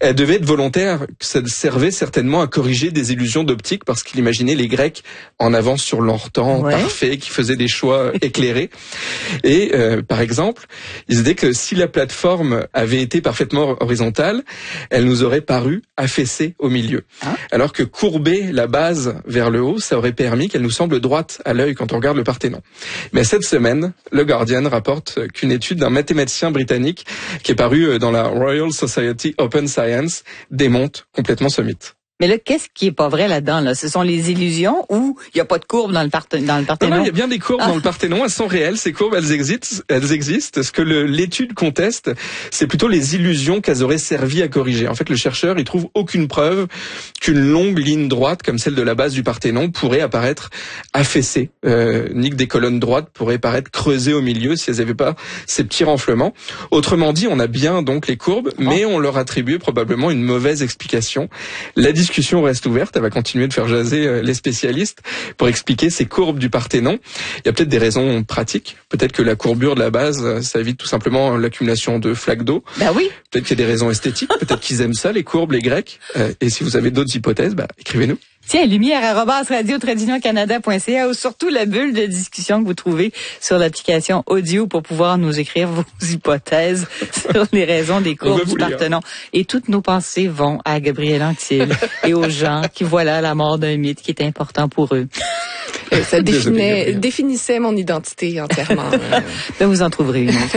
Elle devait être volontaire, ça servait certainement à corriger des illusions d'optique parce qu'il imaginait les Grecs en avance sur leur temps, parfait, qui faisaient des choix éclairés. Et par exemple, il se dit que si la plateforme avait été parfaitement horizontale, elle nous aurait paru affaissée au milieu. Alors que courber la base vers le haut, ça aurait permis qu'elle nous semble droite à l'œil quand on regarde le Parthénon. Mais cette semaine, le Guardian rapporte qu'une étude d'un mathématicien britannique qui est paru dans la Royal Society Open Science démonte complètement ce mythe. Mais là, qu'est-ce qui est pas vrai là-dedans, là? Ce sont les illusions ou il y a pas de courbe dans le Parthénon? Non, il y a bien des courbes dans le Parthénon. Elles sont réelles. Ces courbes, elles existent. Ce que l'étude conteste, c'est plutôt les illusions qu'elles auraient servi à corriger. En fait, le chercheur, il trouve aucune preuve qu'une longue ligne droite, comme celle de la base du Parthénon, pourrait apparaître affaissée, ni que des colonnes droites pourraient paraître creusées au milieu si elles n'avaient pas ces petits renflements. Autrement dit, on a bien donc les courbes, mais on leur attribue probablement une mauvaise explication. La discussion reste ouverte, elle va continuer de faire jaser les spécialistes pour expliquer ces courbes du Parthénon. Il y a peut-être des raisons pratiques, peut-être que la courbure de la base, ça évite tout simplement l'accumulation de flaques d'eau. Bah oui. Peut-être qu'il y a des raisons esthétiques, peut-être qu'ils aiment ça, les courbes, les Grecs. Et si vous avez d'autres hypothèses, écrivez-nous. Tiens, lumière@radio-canada.ca ou surtout la bulle de discussion que vous trouvez sur l'application audio pour pouvoir nous écrire vos hypothèses sur les raisons des courbes du Parthénon. Et toutes nos pensées vont à Gabriel Anctil et aux gens qui voient là la mort d'un mythe qui est important pour eux. Ça définissait mon identité entièrement. Ben, vous en trouverez une autre.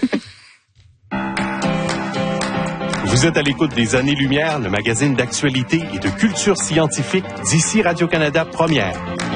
Vous êtes à l'écoute des Années-Lumière, le magazine d'actualité et de culture scientifique d'ici Radio-Canada Première.